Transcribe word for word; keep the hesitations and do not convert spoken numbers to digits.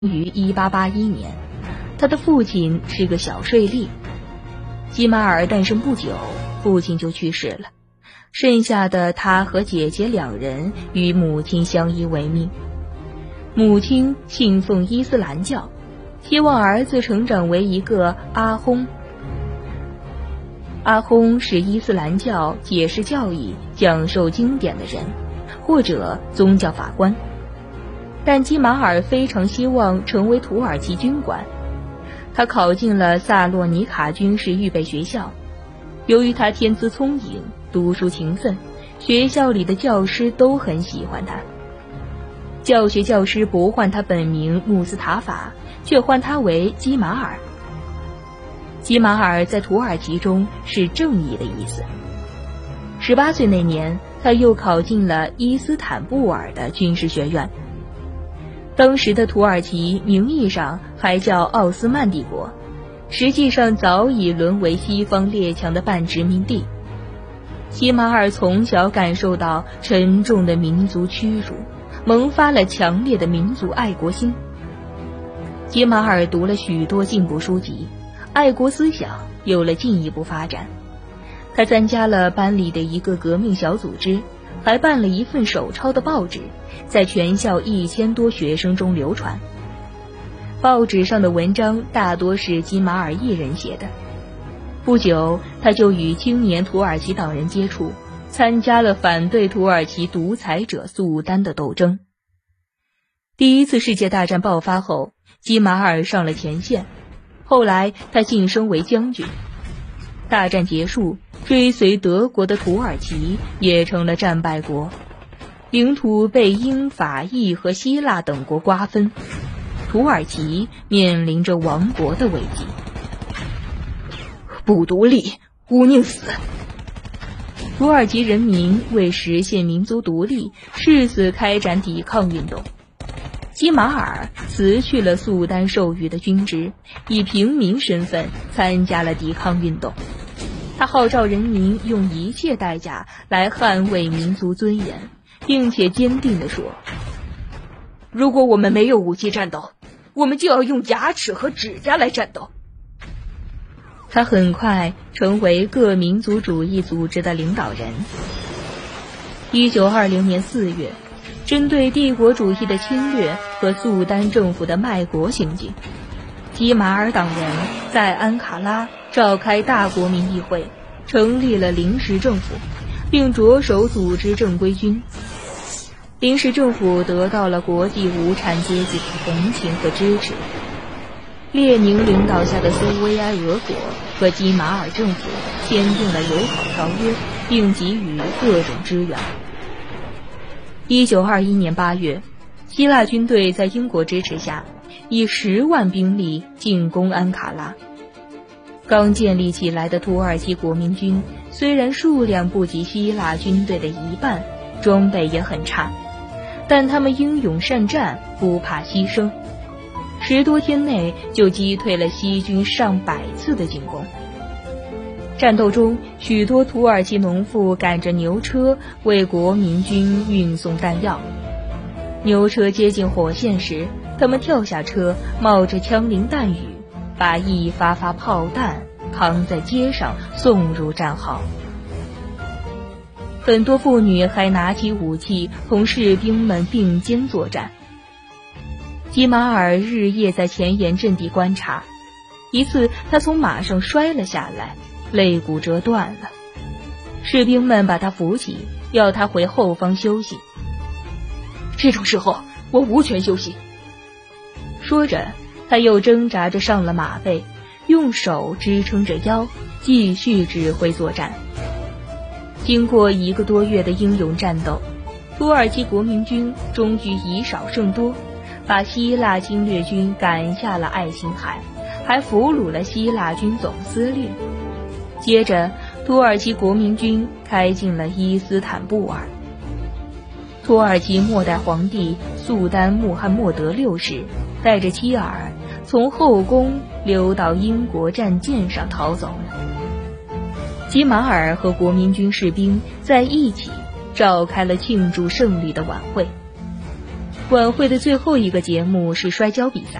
于一八八一年，他的父亲是个小税吏。吉马尔诞生不久，父亲就去世了，剩下的他和姐姐两人与母亲相依为命。母亲信奉伊斯兰教，希望儿子成长为一个阿訇。阿訇是伊斯兰教解释教义、讲授经典的人，或者宗教法官。但基马尔非常希望成为土耳其军官，他考进了萨洛尼卡军事预备学校。由于他天资聪颖，读书勤奋，学校里的教师都很喜欢他。教学教师不唤他本名穆斯塔法，却唤他为基马尔。基马尔在土耳其中是正义的意思。十八岁那年，他又考进了伊斯坦布尔的军事学院。当时的土耳其名义上还叫奥斯曼帝国，实际上早已沦为西方列强的半殖民地。基马尔从小感受到沉重的民族屈辱，萌发了强烈的民族爱国心。基马尔读了许多进步书籍，爱国思想有了进一步发展。他参加了班里的一个革命小组织，还办了一份手抄的报纸，在全校一千多学生中流传。报纸上的文章大多是基马尔一人写的。不久，他就与青年土耳其党人接触，参加了反对土耳其独裁者苏丹的斗争。第一次世界大战爆发后，基马尔上了前线，后来他晋升为将军。大战结束，追随德国的土耳其也成了战败国，领土被英法意和希腊等国瓜分，土耳其面临着亡国的危机。不独立，勿宁死！土耳其人民为实现民族独立，誓死开展抵抗运动。基马尔辞去了苏丹授予的军职，以平民身份参加了抵抗运动。他号召人民用一切代价来捍卫民族尊严，并且坚定地说：如果我们没有武器战斗，我们就要用牙齿和指甲来战斗。他很快成为各民族主义组织的领导人。一九二零年四月，针对帝国主义的侵略和苏丹政府的卖国行径，基马尔党人在安卡拉召开大国民议会，成立了临时政府，并着手组织正规军。临时政府得到了国际无产阶级的同情和支持。列宁领导下的苏维埃俄国和基马尔政府签订了友好条约，并给予各种支援。一九二一年八月，希腊军队在英国支持下，以十万兵力进攻安卡拉。刚建立起来的土耳其国民军虽然数量不及希腊军队的一半，装备也很差，但他们英勇善战，不怕牺牲。十多天内就击退了西军上百次的进攻。战斗中，许多土耳其农妇赶着牛车为国民军运送弹药。牛车接近火线时，他们跳下车，冒着枪林弹雨，把一发发炮弹扛在街上送入战壕。很多妇女还拿起武器同士兵们并肩作战。基马尔日夜在前沿阵地观察，一次他从马上摔了下来，肋骨折断了。士兵们把他扶起，要他回后方休息。这种时候我无权休息。说着，他又挣扎着上了马背，用手支撑着腰，继续指挥作战。经过一个多月的英勇战斗，土耳其国民军终于以少胜多，把希腊侵略军赶下了爱琴海，还俘虏了希腊军总司令。接着，土耳其国民军开进了伊斯坦布尔。土耳其末代皇帝苏丹穆罕默德六世带着妻儿从后宫溜到英国战舰上逃走了。基马尔和国民军士兵在一起召开了庆祝胜利的晚会。 晚会的最后一个节目是摔跤比赛。